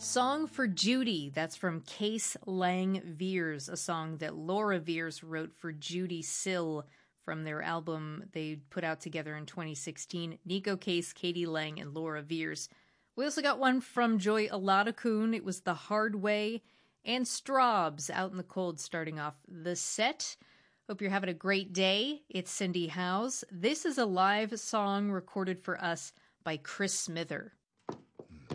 Song for Judy, that's from Case Lang Veers, a song that Laura Veers wrote for Judy Sill from their album they put out together in 2016. Nico Case, Katie Lang, and Laura Veers. We also got one from Joy Aladakun. It was The Hard Way, and Straubs, Out in the Cold, starting off the set. Hope you're having a great day. It's Cindy Howes. This is a live song recorded for us by Chris Smither.